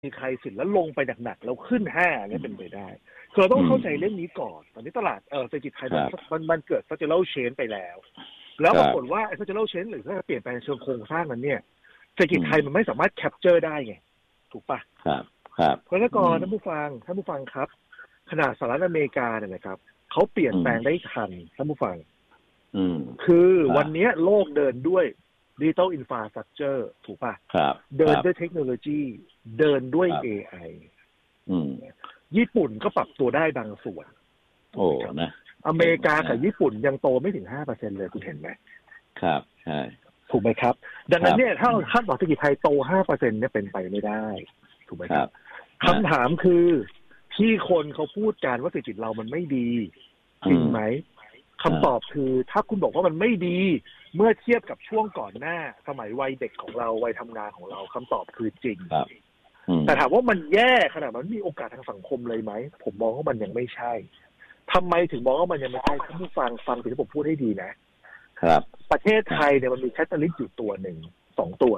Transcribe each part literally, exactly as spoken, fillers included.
มีใครสินแล้วลงไปหนักๆแล้วขึ้นห้าเนี่ยเป็นไปได้คือเราต้องเข้าใจเรื่องนี้ก่อนตอนนี้ตลาดเออเศรษฐกิจไทยมันมันมันเกิด structural change ไปแล้วแล้วปรากฏว่าไอ้ structural change หรือถ้าเปลี่ยนแปลงเชิงโครงสร้างนั้นเนี่ยเศรษฐกิจไทยมันไม่สามารถ capture ได้ไงถูกปะครับครับเพราะฉะนั้นก่อนท่านผู้ฟังท่านผู้ฟังครับขนาดสหรัฐอเมริกาเนี่ยนะครับเขาเปลี่ยนแปลงได้ทันท่านผู้ฟังคือวันนี้โลกเดินด้วยDigital Infrastructure ถูกป่ะครับเดินด้วยเทคโนโลยีเดินด้วย เอ ไออืมญี่ปุ่นก็ปรับตัวได้บางส่วนโอ้นะอเมริกากับญี่ปุ่นยังโตไม่ถึง ห้าเปอร์เซ็นต์ เลยคุณเห็นไหมครับใช่ถูกไหมครับดังนั้นเนี่ยถ้าคาดหวังเศรษฐกิจไทยโต ห้าเปอร์เซ็นต์ เนี่ยเป็นไปไม่ได้ถูกไหมครับคำถามคือที่คนเขาพูดกันว่าเศรษฐกิจเรามันไม่ดีจริงไหมคำตอบคือถ้าคุณบอกว่ามันไม่ดีเมื่อเทียบกับช่วงก่อนหน้าสมัยวัยเด็กของเราวัยทำงานของเราคำตอบคือจริงแต่ถามว่ามันแย่ขนาดมันมีโอกาสทางสังคมเลยไหมผมมองว่ามันยังไม่ใช่ทำไมถึงมองว่ามันยังไม่ใช่ท่านผู้ฟังฟังสิ่งที่ผมพูดให้ดีนะครับประเทศไทยเนี่ยมันมีแคตตาลิสต์อยู่ตัวหนึ่งสองตัว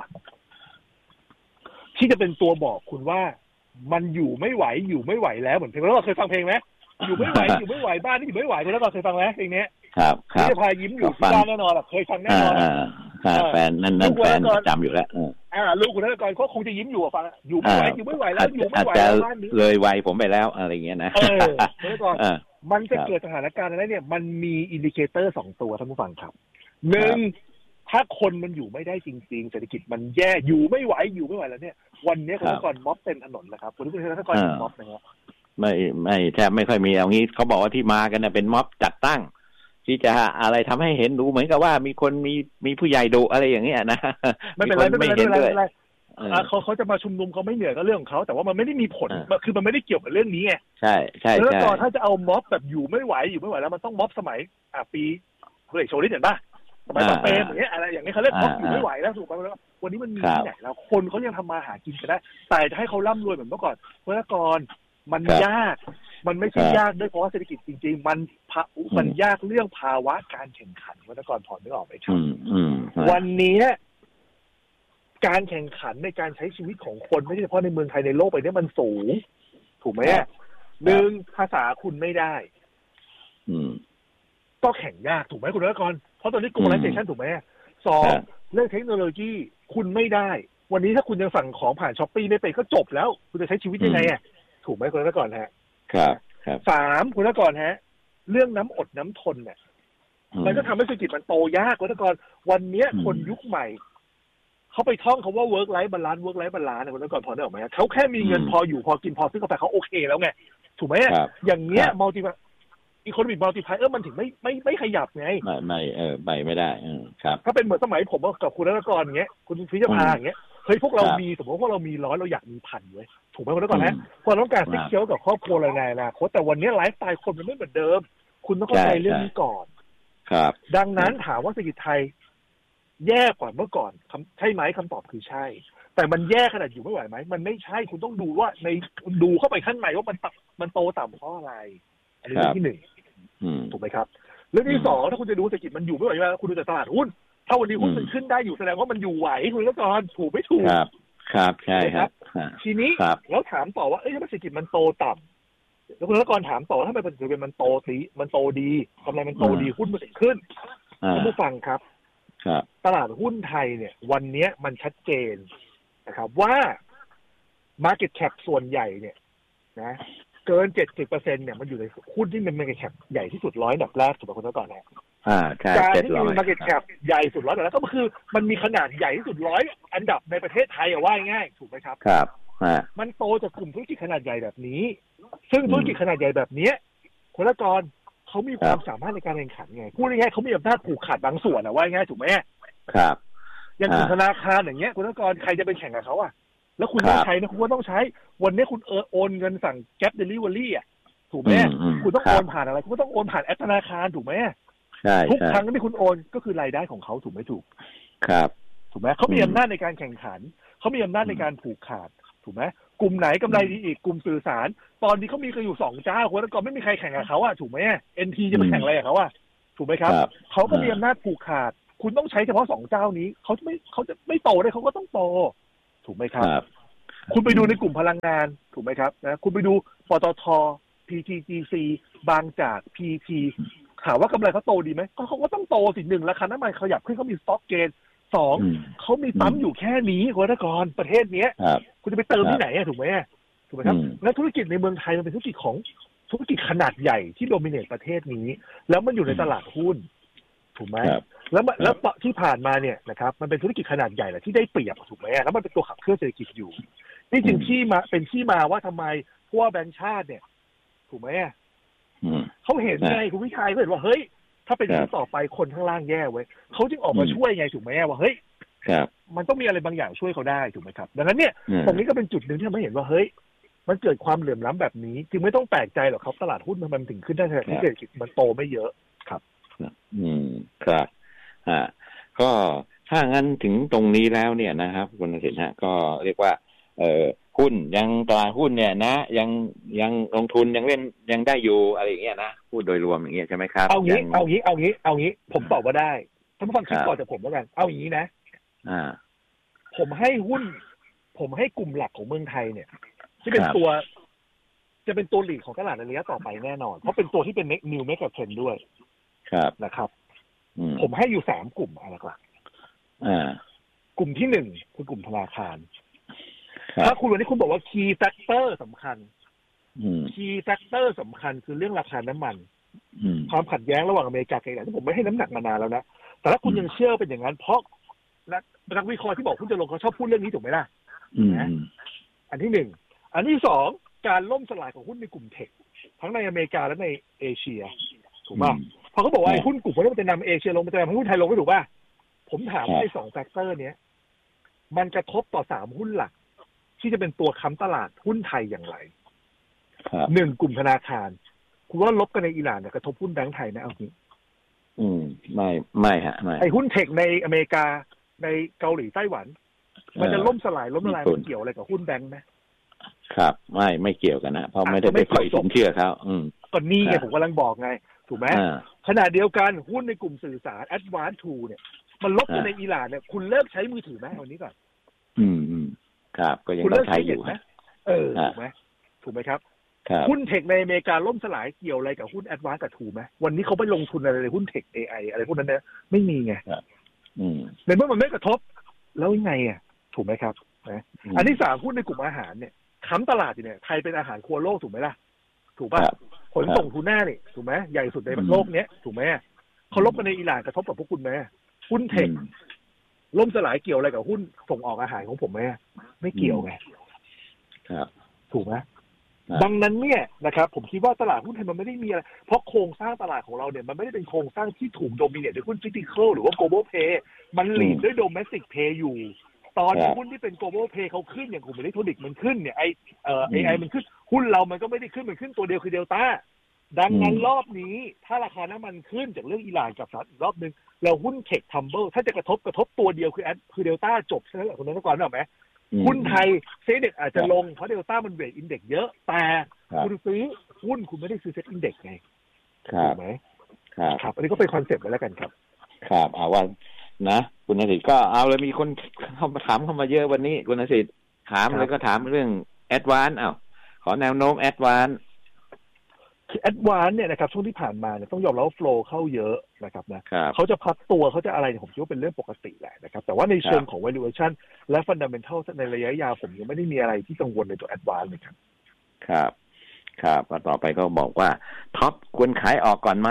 ที่จะเป็นตัวบอกคุณว่ามันอยู่ไม่ไหวอยู่ไม่ไหวแล้วเหมือนเพลงเราเคยฟังเพลงไหมอยู่ไม่ไหวอยู่ไม่ไหวบ้านนี่อยู่ไม่ไหวแล้วเราเคยฟังไหมเพลงนี้ครับครับจะพายิ้มอยู่ที่บ้านแน่นอนเคยฟังแน่นอนแฟนนั่นนั่นแฟนจำอยู่แล้วอ่าลูกคุณนักกรเขาคงจะยิ้มอยู่ฟังอยู่ไม่ไหวอยู่ไม่ไหวแล้วอยู่ไม่ไหวแล้วบ้านนี้เลยวัยผมไปแล้วอะไรเงี้ยนะเออนักกรมันจะเกิดสถานการณ์อะไรเนี่ยมันมีอินดิเคเตอร์สองตัวท่านผู้ฟังครับหนึ่งถ้าคนมันอยู่ไม่ได้จริงๆเศรษฐกิจมันแย่อยู่ไม่ไหวอยู่ไม่ไหวแล้วเนี่ยวันนี้คุณนักกรม็อบเต็มถนนแล้วครับวันนี้คุณนักกรม็อบนะครับไม่ไม่แทบไม่ค่อยมีเอางี้เขาบอกว่าที่มากันเนี่ยเป็นม็อบจัดตั้งที่จะอะไรทำให้เห็นดูเหมือนกับว่ามีคนมีมีผู้ใหญ่ดุอะไรอย่างเงี้ยนะไม่เป็นไรไม่เป็นไรไม่เป็นไรเขาเขาจะมาชุมนุมเขาไม่เหนื่อยก็เรื่องของเขาแต่ว่ามันไม่ได้มีผลคือมันไม่ได้เกี่ยวกับเรื่องนี้ไงใช่ใช่แล้วตอนถ้าจะเอาม็อบแบบอยู่ไม่ไหวอยู่ไม่ไหวแล้วมันต้องม็อบสมัยอ่ะปีเฮ้ยโชลิดเห็นป่ะสมัยปาเปรมอย่างเงี้ยอะไรอย่างเงี้ยเขาเรียกม็อบอยู่ไม่ไหวแล้วถูกป่ะแล้ววันนี้มันมีที่ไหนแล้วคนเขายังทำมาหากินกันได้แต่จะให้เขาร่ำรวยเหมือนเมื่อก่อนเมื่อก่อนมันยากมันไม่ใช่ยากด้วยเพราะว่าเศรษฐกิจจริงๆมันมันยากเรื่องภาวะการแข่งขันวัตกรพอนึกออกไหมครับวันนี้การแข่งขันในการใช้ชีวิตของคนไม่ใช่เฉพาะในเมืองไทยในโลกไปนี้มันสูงถูกไหมหนึ่งภาษาคุณไม่ได้ก็แข่งยากถูกไหมคุณวัตกรเพราะตอนนี้ globalization ถูกไหมสองเรื่องเทคโนโลยีคุณไม่ได้วันนี้ถ้าคุณยังสั่งของผ่านช้อปปี้ไม่เป็นก็จบแล้วคุณจะใช้ชีวิตยังไงอ่ะถูกไหมคุณวัตกรฮะครับครับสามคุณวัตกรฮะเรื่องน้ำอดน้ำทนเนี่ยมันก็ทำให้เศรษฐกิจมันโตยากคุณวัตกรวันนี้คนยุคใหม่เขาไปท่องคำว่า work life balance work life balance นะคุณวัตกรพอได้หรอไหมเขาแค่มีเงินพออยู่พอกินพอซื้อกาแฟเขาโอเคแล้วไงถูกไหมอย่างเงี้ยมัลติอีโคโนมิกมัลติพลายเออร์มันถึงไม่ไม่ไม่ขยับไงไม่ไม่เออไปไม่ได้ครับถ้าเป็นเหมือนสมัยผมกับคุณวัตกรอย่างเงี้ยคุณพิจารณาอย่างเงี้ยเฮ้ยพวกเรามีสมมติว่าพวกเรามีร้อยเราอยากมีพันเว้ยถูกไหมคุณวัตกรฮะความต้องการซิกเคียวกับครอบครัวอะไรในอนาคตแต่วันนี้ไลฟ์สไตล์คนมันไม่เหมือนเดิมคุณต้องเข้าใจเรื่องนี้ก่อนครับดังนั้นถามว่าเศรษฐกิจไทยแย่กว่าเมื่อก่อนใช่ไหมคำตอบคือใช่แต่มันแย่ขนาดอยู่ไม่ไหวไหมมันไม่ใช่คุณต้องดูว่าในดูเข้าไปข้างในว่ามันมันโตต่ำเพราะอะไรอันนี้เรื่องที่หนึ่งถูกไหมครับเรื่องที่สองถ้าคุณจะดูเศรษฐกิจมันอยู่ไม่ไหวแล้วคุณดูแต่ตลาดหุ้นถ้าวันนี้หุ้นมันขึ้นได้อยู่แสดงว่ามันอยู่ไหวคุณก็ตอนถูกไม่ถูกครับครับใช่ครับทีนี้แล้วถามต่อว่าเอ้ยถ้าเศรษฐกิจมันโตต่ำแล้วคุณนักกรถามต่อถ้ามันเป็นมันโตสีมันโตดีกำไรมันโตดีหุ้นมันขึ้นท่านผู้ฟังครับตลาดหุ้นไทยเนี่ยวันนี้มันชัดเจนนะครับว่า market cap ส่วนใหญ่เนี่ยนะเกิน เจ็ดสิบเปอร์เซ็นต์ เนี่ยมันอยู่ในหุ้นที่เป็น market cap ใหญ่ที่สุดร้อยอันดับแรกถูกไหมคุณนักกรนะอ่าใช่การที่มี market cap ใหญ่สุดร้อยอันดับแรกก็คือมันมีขนาดใหญ่ที่สุดร้อยอันดับในประเทศไทยอะว่าง่ายถูกไหมครับครับมันโตจากกลุ่มธุรกิจขนาดใหญ่แบบนี้ซึ่งธุรกิจขนาดใหญ่แบบนี้คุณนักกรเขามีความสามารถในการแข่งขันไงพูดง่ายๆเขามีอำนาจผูกขาดบางส่วนอะว่าง่ายถูกไหมครับอย่างธนาคารอย่างเงี้ยคุณนักกรใครจะไปแข่งกับเขาอะแล้วคุณต้องใช้นะคุณก็ต้องใช้วันนี้คุณโอนเงินสั่งแก๊ปเดลิเวอรี่อะถูกไหมคุณต้องโอนผ่านอะไรคุณก็ต้องโอนผ่านแอปธนาคารถูกไหมใช่ทุกครั้งที่คุณโอนก็คือรายได้ของเขาถูกไหมถูกครับถูกไหมเขามีอำนาจในการแข่งขันเขามีอำนาจในการผูกขาดถูกไหมกลุ่มไหนกำไรดีอีกกลุ่มสื่อสารตอนนี้เขามีกันอยู่สองเจ้าคุณนักกรไม่มีใครแข่งกับเขาอะถูกไหมเอ็นทีจะไปแข่งอะไรกับเขาอะถูกไหมครับเขาก็มีอำนาจผูกขาดคุณต้องใช้เฉพาะสองเจ้านี้เขาจะไม่เขาจะไม่โตได้เขาก็ต้องโตถูกไหมครับคุณไปดูในกลุ่มพลังงานถูกไหมครับนะคุณไปดูปตท. พี ที จี ซี บางจาก พี ที ถามว่ากำไรเขาโตดีไหมก็เขาก็ต้องโตสิหนึ่งราคาน้ำมันขยับขึ้นเขามีสต็อกเกนสองเขามีปั๊มอยู่แค่นี้คุณธกรประเทศนี้คุณจะไปเติมที่ไหนถูกไหมถูกไหมครับและธุรกิจในเมืองไทยมันเป็นธุรกิจของธุรกิจขนาดใหญ่ที่โดมิเนตประเทศนี้แล้วมันอยู่ในตลาดหุ้นถูกไหมแล้วแล้วที่ผ่านมาเนี่ยนะครับมันเป็นธุรกิจขนาดใหญ่แหละที่ได้เปรียบถูกไหมแล้วมันเป็นตัวขับเคลื่อนเศรษฐกิจอยู่นี่จึงที่มาเป็นที่มาว่าทำไมพวกแบงก์ชาติเนี่ยถูกไหมเขาเห็นไงคุณวิชัยเขาเห็นว่าเฮ้ยถ้าเป็นที่ต่อไปคนข้างล่างแย่เว้ยเขาจึงออกมาช่วยไงถูกไหมว่าเฮ้ยมันต้องมีอะไรบางอย่างช่วยเขาได้ถูกไหมครับดังนั้นเนี่ยตรงนี้ก็เป็นจุดหนึ่งที่ทำให้เห็นว่าเฮ้ยมันเกิดความเหลื่อมล้ำแบบนี้จึงไม่ต้องแปลกใจหรอกครับตลาดหุ้นมันถึงขึ้นได้แต่ที่เศรษฐกิจมันโตไม่เยอะครับอืมครับอ่าก็ถ้างั้นถึงตรงนี้แล้วเนี่ยนะครับคุณเสถียรฮะก็เรียกว่าเอ่อหุ้นยังตลาดหุ้นเนี่ยนะยังยังลงทุนยังเล่นยังได้อยู่อะไรอย่างเงี้ยนะพูดโดยรวมอย่างเงี้ยใช่ไหมครับเอางี้เอางี้เอางี้เอางี้ผมตอบว่าได้ท่านผู้ฟังคิดก่อนจากผมแล้วกันเอาอย่างนี้นะอ่าผมให้หุ้นผมให้กลุ่มหลักของเมืองไทยเนี่ยที่เป็นตัวจะเป็นตัวหลีดของตลาดในระยะต่อไปแน่นอนเพราะเป็นตัวที่เป็น new mega trend ด้วยครับนะครับผมให้อยู่สามกลุ่มอะไรหลักๆอ่ากลุ่มที่หนึ่งคือกลุ่มธนาคารถ้าคุณวันนี้คุณบอกว่า key factor สำคัญ key factor สำคัญคือเรื่องราคาน้ำมันความขัดแย้งระหว่างอเมริกากับอิหร่านที่ผมไม่ให้น้ำหนักมานานแล้วนะแต่ถ้าคุณยังเชื่อเป็นอย่างนั้นเพราะนักวิเคราะห์ที่บอกหุ้นจะลงเขาชอบพูดเรื่องนี้ถูกไหมล่ะนะอันที่หนึ่งอันที่สองการล่มสลายของหุ้นในกลุ่มเทคทั้งในอเมริกาและในเอเชียถูกป่ะพอเขาบอกว่าไอ้หุ้นกลุ่มนี้มันจะนำเอเชียลงมันจะนำให้หุ้นไทยลงไม่ถูกป่ะผมถามว่าไอ้สองแฟกเตอร์เนี้ยมันกระทบต่อสามหุ้นหลักที่จะเป็นตัวค้ำตลาดหุ้นไทยอย่างไรหนึ่งกลุ่มธนาคารคุณว่าลบกันในอิหร่านเนี่ยกระทบหุ้นแบงก์ไทยไหมเอางี้อืมไม่ไม่ฮะไม่ไอ้หุ้นเทคในอเมริกาในเกาหลีไต้หวันมันจะล่มสลายล้มละลายมันเกี่ยวอะไรกับหุ้นแบงก์ไหมครับไม่ไม่เกี่ยวกันนะเพราะไม่ได้ไปปล่อยสินเชื่อเขาอืมก็นี่ไงผมกำลังบอกไงถูกไหมขณะเดียวกันหุ้นในกลุ่มสื่อสาร Advanced ทู เนี่ยมันลบกันในอิหร่านเนี่ยคุณเลิกใช้มือถือไหมเอานี้ก่อนอืมอืมครับก็ยังต้องใช้อยู่นะเออถูกไหมถูกไหมครับหุ้นเทคในอเมริกาล่มสลายเกี่ยวอะไรกับหุ้น Advanced กับ ทู ไหมวันนี้เขาไปลงทุนอะไรในหุ้นเทค เอ ไอ อะไรพวกนั้นเนี่ยไม่มีไงอืมในเมื่อมันไม่กระทบแล้วยังไงอ่ะถูกไหมครับนะอันที่สามหุ้นในกลุ่มอาหารเนี่ยค้ำตลาดอยู่เนี่ยไทยเป็นอาหารครัวโลกถูกไหมล่ะถูกป่ะขนส่งทูน่าเนี่ยถูกไหมใหญ่สุดในโลกเนี้ยถูกไหมเขาลบกันในอิหร่านกระทบกับพวกคุณไหมหุ้นเทคล่มสลายเกี่ยวอะไรกับหุ้นส่งออกอาหารของผมไหมไม่เกี่ยวไงครับถูกไหมดังนั้นเนี่ยนะครับผมคิดว่าตลาดหุ้นไทยมันไม่ได้มีอะไรเพราะโครงสร้างตลาดของเราเนี่ยมันไม่ได้เป็นโครงสร้างที่ถูกโดมิเนตด้วยหุ้น Critical หรือว่า Global Play มันลีดด้วย Domestic Play อยู่ตอนนี้หุ้นที่เป็น global play เขาขึ้นอย่างกลุ่มอิเล็กทรอนิกส์มันขึ้นเนี่ยไอเอ่อ เอ ไอ มันขึ้นหุ้นเรามันก็ไม่ได้ขึ้นมันขึ้นตัวเดียวคือเดลต้าดังนั้นรอบนี้ถ้าราคาน้ำมันขึ้นจากเรื่องอิหร่านกับสหรัฐอีกรอบนึงแล้วหุ้นเทคทัมเบิลถ้าจะกระทบกระทบตัวเดียวคือแอดคือเดลต้าจบใช่ไหมล่ะคุณนักกรนึกออกไหมหุ้นไทยเซ็ตเด็กอาจจะลงเพราะเดลต้ามันเวทอินเด็กซ์เยอะแต่คุณซื้อหุ้นคุณไม่ได้ซื้อเซ็ตอินเด็กซ์ไงถูกไหมครับอันนี้ก็เป็นคอนเซ็ปต์ไปแล้วกันครับครับเอาว่านะคุณนสิทธิ์ก็เอาเลยมีคนเข้ามาถามเข้ามาเยอะวันนี้คุณนสิทธิ์ถามเลยก็ถามเรื่องแอดวานซ์อ้าวขอแนวโน้มแอดวานซ์คือแอดวานซ์เนี่ยนะครับช่วงที่ผ่านมาเนี่ยต้องยอมรับว่าโฟลว์เข้าเยอะนะครับนะเขาจะพักตัวเขาจะอะไรผมคิดว่าเป็นเรื่องปกติแหละนะครับแต่ว่าในเชิงของ valuation และ fundamental ในระยะยาวผมยังไม่ได้มีอะไรที่กังวลในตัวแอดวานซ์เลยครับครับครับต่อไปก็บอกว่าท็อปควรขายออกก่อนไหม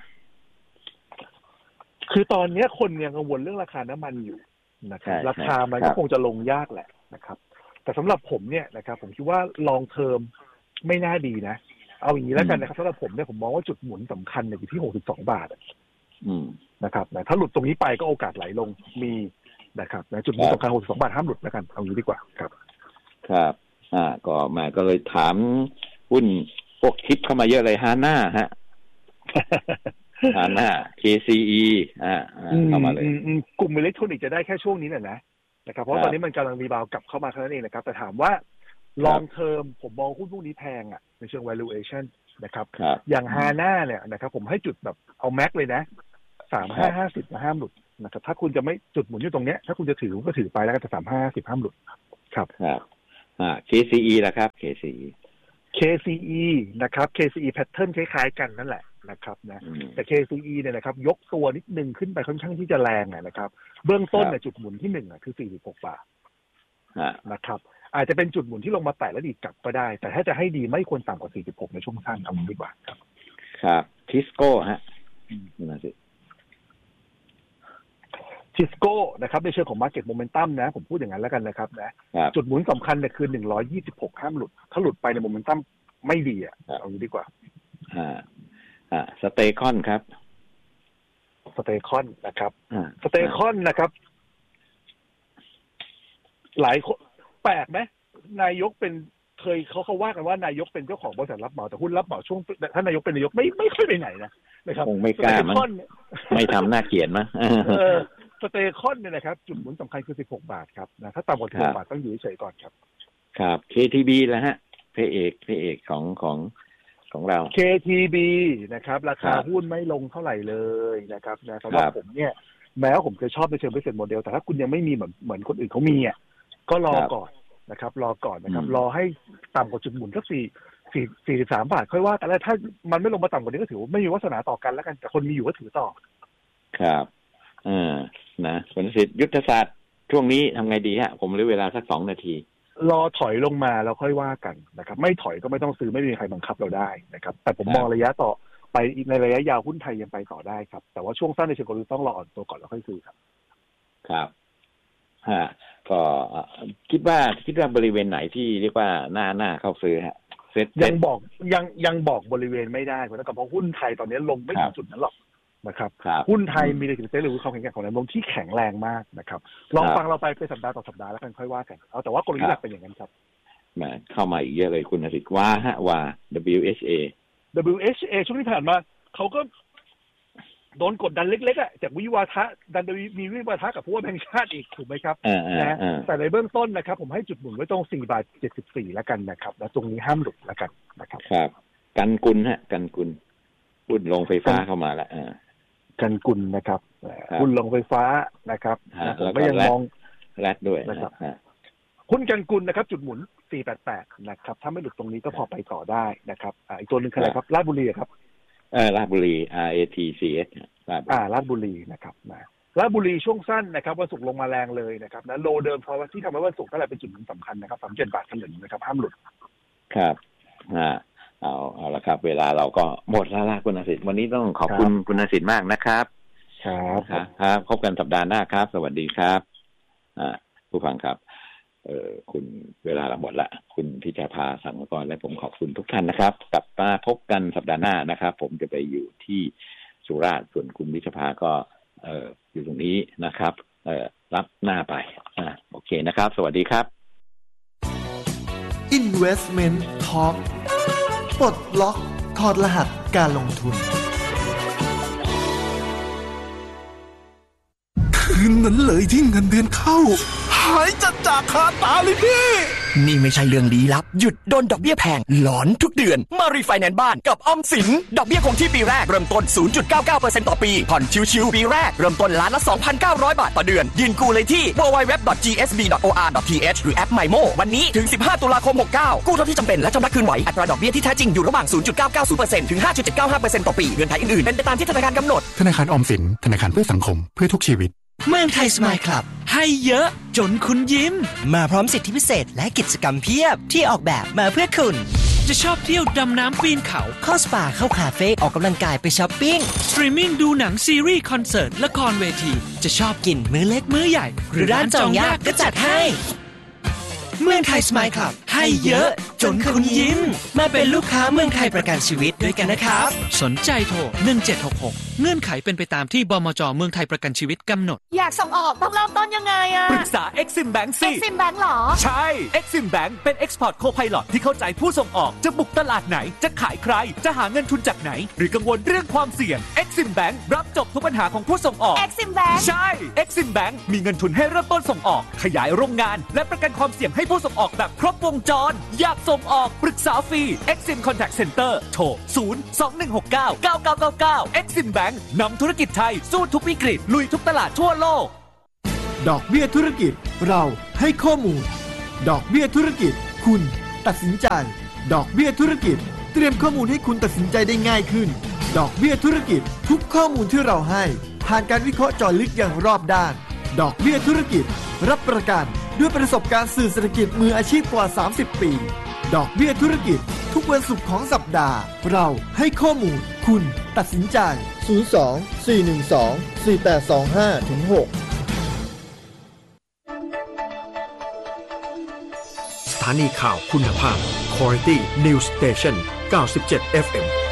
คือตอนนี้คนยังกังวลเรื่องราคาน้ำมันอยู่นะครับราคามันก็คงจะลงยากแหละนะครับแต่สำหรับผมเนี่ยนะครับผมคิดว่า long term ไม่น่าดีนะเอาอย่างนี้แล้วกันนะครับสำหรับผมเนี่ยผมมองว่าจุดหมุนสำคัญเนี่ยอยู่ที่หกสิบสองบาทนะครับนะถ้าหลุดตรงนี้ไปก็โอกาสไหลลงมีนะครับนะจุดหมุนสำคัญหกสิบสองบาทห้ามหลุดแล้วกันเอางี้ดีกว่าครับครับอ่าก็มาก็เลยถามหุ้นพวกคิดเข้ามาเยอะเลยฮาน่าฮะฮาน่า เค ซี อี อ่าเข้ามาเลยกลุ่มอิเล็กทรอนิกส์จะได้แค่ช่วงนี้แหละนะนะครับเพราะตอนนี้มันกำลังรีบาวกลับเข้ามาเท่านั้นเองนะครับแต่ถามว่า long term ผมมองหุ้นพวกนี้แพงอ่ะในเชิง valuation นะครับอย่างฮาน่าเนี่ยนะครับผมให้จุดแบบเอาแม็กเลยนะสามห้าห้าสิบห้ามหลุดนะครับถ้าคุณจะไม่จุดหมุนอยู่ตรงเนี้ยถ้าคุณจะถือก็ถือไปแล้วก็จะสามห้าห้าสิบห้ามหลุดครับครับอ่า เค ซี อี ล่ะครับ เค ซี อีเค ซี อี นะครับ เค ซี อี pattern คล้ายๆกันนั่นแหละนะครับนะแต่ เค ซี อี เนี่ยนะครับยกตัวนิดนึงขึ้นไปค่อนข้างที่จะแรงนะครับเบื้องต้นเนี่ยจุดหมุนที่หนึ่งอ่ะคือสี่สิบหกบาทนะครับอาจจะเป็นจุดหมุนที่ลงมาแตะแล้วดีดกลับก็ได้แต่ถ้าจะให้ดีไม่ควรต่ำกว่าสี่สิบหกในช่วงสั้นเอาดีกว่าครับครับทิสโก้ฮะนั่นสิทิสโก้นะครับในเชิงของ market momentum นะผมพูดอย่างนั้นแล้วกันนะครับนะจุดหมุนสำคัญเนี่ยคือหนึ่งร้อยยี่สิบหกห้ามหลุดถ้าหลุดไปในโมเมนตัมไม่ดีอ่ะเอาดีกว่าอ่าอ่าสเตคอนครับสเตคอนนะครับสเตคอนนะครับหลายคนแปลกไหมนายกเป็นเคยเขาเขาว่ากันว่านายกเป็นเจ้าของบริษัทรับเหมาแต่หุ้นรับเหมาช่วงท่านนายกเป็นนายกไม่ไม่ค่อยไปไหนนะนะครับคงไม่กล้ามั้งไม่ทำหน้าเกลียดมั้งเออสเตคอนเนี่ยนะครับจุดหมุนสำคัญคือสิบหกบาทครับนะถ้าต่ำกว่าสิบหกบาทต้องอยู่เฉยๆก่อนครับครับ เค ที บี แล้วฮะพระเอกพระเอกของของของเราเค ที บี นะครับราคาหุ้นไม่ลงเท่าไหร่เลยนะครับนะสำหรับผมเนี่ยแม้ว่าผมจะชอบในเชิง business model แต่ถ้าคุณยังไม่มีเหมือนเหมือนคนอื่นเขามีอ่ะก็รอก่อนนะครับรอก่อนนะครับรอให้ต่ำกว่าจุดหมุนสักสี่สี่สี่สิบสามบาทค่อยว่ากันแล้วถ้ามันไม่ลงมาต่ำกว่านี้ก็ถือว่าไม่มีวาสนาต่อกันแล้วกันแต่คนมีอยู่ก็ถือต่อครับอ่านะคุณสิทธิ์ยุทธศาสตร์ช่วงนี้ทำไงดีฮะผมเหลือเวลาสักสองนาทีรอถอยลงมาแล้วค่อยว่ากันนะครับไม่ถอยก็ไม่ต้องซื้อไม่มีใครบังคับเราได้นะครับแต่ผมมองระยะต่อไปในระยะยาวหุ้นไทยยังไปต่อได้ครับแต่ว่าช่วงสั้นในเชิงกลยุทธ์ต้องรออ่อนตัวก่อนแล้วค่อยซื้อครับครับฮะก็คิดว่าคิดว่าบริเวณไหนที่เรียกว่าหน้าหน้าเข้าซื้อฮะยังบอกยังยังบอกบริเวณไม่ได้เพราะเพราะหุ้นไทยตอนนี้ลงไม่ถึงจุดนั้นหรอกนะครับหุ้นไทยมีในถึงเซ็ตหรือความแข็งแกร่งของแนวโน้มที่แข็งแรงมากนะครับลองฟังเราไปเป็นสัปดาห์ต่อสัปดาห์แล้วกันค่อยว่ากันเอาแต่ว่ากลยุทธ์หลักเป็นอย่างนั้นครับมาเข้ามาอีกเยอะเลยคุณอาทิตย์ว่าฮะว่า ดับเบิลยู เอช เอดับเบิลยู เอช เอ ช่วงที่ผ่านมาเขาก็โดนกดดันเล็กๆอ่ะจากวิวาทะดันมีวิวาทะกับผู้ว่าแบงค์ชาติอีกถูกไหมครับนะแต่ในเบื้องต้นนะครับผมให้จุดหมุนไว้ตรงสี่บาทเจ็ดสิบสี่แล้วกันนะครับแล้วตรงนี้ห้ามหลุดแล้วกันนะครับครับกันกุลฮะกันกุลหุ้นลงไฟฟ้าเข้ามาแล้วกันกุลนะครับหุ้นลงไฟฟ้านะครับแล้วก็ยังมองแรดด้วยนะครับหุ้นกันกุลนะครับจุดหมุนสี่แปดแปดนะครับถ้าไม่หลุดตรงนี้ก็พอไปต่อได้นะครับอีกตัวนึงคืออะไรครับราชบุรีครับเออราชบุรี อาร์ เอ ที ซี เอสอ่าราชบุรีนะครับนะราชบุรีช่วงสั้นนะครับวันศุกร์ลงมาแรงเลยนะครับนะโลเดิมเพราะว่าที่ทำให้วันศุกร์นั่นแหละเป็นจุดหนุนสำคัญนะครับสามสิบเจ็ดบาทถลึงนะครับห้ามหลุดครับอ่าเอาเอาละครับเวลาเราก็หมดแล้วล่ะคุณอาสิทธิ์วันนี้ต้องขอบคุณคุณอาสิทธิ์มากนะครับครับครับพบกันสัปดาห์หน้าครับสวัสดีครับอ่าผู้ฟังครับเอ่อคุณเวลาเราหมดละคุณพิจภาสังกรและผมขอบคุณทุกท่านนะครับกลับมาพบกันสัปดาห์หน้านะครับผมจะไปอยู่ที่สุราษฎร์ส่วนคุณพิจภาก็เอ่ออยู่ตรงนี้นะครับเอ่อรับหน้าไปอ่าโอเคนะครับสวัสดีครับ Investment Talk ปลดล็อกถอดรหัสการลงทุนคืนนั้นเลยที่เงินเดือนเข้าหายจัดจากคาตาเลยพี่นี่ไม่ใช่เรื่องลี้ลับหยุดโดนดอกเบี้ยแพงหลอนทุกเดือนมารีไฟแนนซ์บ้านกับออมสินดอกเบี้ยคงที่ปีแรกเริ่มต้น ศูนย์จุดเก้าเก้าเปอร์เซ็นต์ ต่อปีผ่อนชิวๆปีแรกเริ่มต้นล้านละ สองพันเก้าร้อย บาทต่อเดือนยื่นกู้เลยที่ ดับเบิลยู ดับเบิลยู ดับเบิลยู ดอท จี เอส บี ดอท โอ อาร์ ดอท ที เอช หรือแอป ไมโม วันนี้ถึงสิบห้าตุลาคมหกสิบเก้ากู้เท่าที่จำเป็นและชำระคืนไหวอัตราดอกเบี้ยที่แท้จริงอยู่ระหว่าง ศูนย์จุดเก้าเก้าศูนย์เปอร์เซ็นต์ ถึง ห้าจุดเจ็ดเก้าห้าเปอร์เซ็นต์ ต่อปีเงื่อนไขอื่นๆเป็นไปตามที่ธนาคารกำหนดธนาคารออมสินธนาคารเพื่อสังคมเพื่อทุกชีวิตเมืองไทยสมายคลับให้เยอะจนคุณยิ้มมาพร้อมสิทธิพิเศษและกิจกรรมเพียบที่ออกแบบมาเพื่อคุณจะชอบเที่ยวดำน้ำปีนเขาเข้าสปาเข้าคาเฟ่ออกกำลังกายไปช้อปปิ้งสตรีมมิ่งดูหนังซีรีส์คอนเสิร์ตละครเวทีจะชอบกินมื้อเล็กมื้อใหญ่หรือร้านจองยากก็จัดให้เมืองไทยสมายคลับให้เยอะจนคุณยิ้มมาเป็นลูกค้าเมืองไทยประกันชีวิตด้วยกันนะครับสนใจโทรหนึ่งเจ็ดหกหกเงื่อนไขเป็นไปตามที่บมจ.เมืองไทยประกันชีวิตกำหนดอยากส่งออกต้องเริ่มต้นยังไงอะปรึกษา Exim Bank สิ Exim Bank หรอใช่ Exim Bank เป็น Export Co-Pilot ที่เข้าใจผู้ส่งออกจะบุกตลาดไหนจะขายใครจะหาเงินทุนจากไหนหรือกังวลเรื่องความเสี่ยง Exim Bank รับจบทุกปัญหาของผู้ส่งออก Exim Bank ใช่ Exim Bank มีเงินทุนให้เริ่มต้นส่งออกขยายโรงงานและประกันความเสี่ยงให้ผู้ส่งออกแบบครบวงจรอยากส่งออกปรึกษาฟรี Exim Contact Center โทรศูนย์ สอง หนึ่ง หก เก้า เก้า เก้า เก้า เก้า Exim Bank นำธุรกิจไทยสู้ทุกวิกฤตลุยทุกตลาดทั่วโลกดอกเบี้ยธุรกิจเราให้ข้อมูลดอกเบี้ยธุรกิจคุณตัดสินใจดอกเบี้ยธุรกิจเตรียมข้อมูลให้คุณตัดสินใจได้ง่ายขึ้นดอกเบี้ยธุรกิจทุกข้อมูลที่เราให้ผ่านการวิเคราะห์เจาะลึกอย่างรอบด้านดอกเบี้ยธุรกิจรับประกันด้วยประสบการณ์สื่อเศรษฐกิจมืออาชีพกว่าสามสิบปีดอกเบี้ยธุรกิจทุกวันศุกร์ของสัปดาห์เราให้ข้อมูลคุณตัดสินใจศูนย์ สอง สี่ หนึ่ง สอง สี่ แปด สอง ห้า หกสถานีข่าวคุณภาพ Quality News Station เก้าสิบเจ็ด เอฟ เอ็ม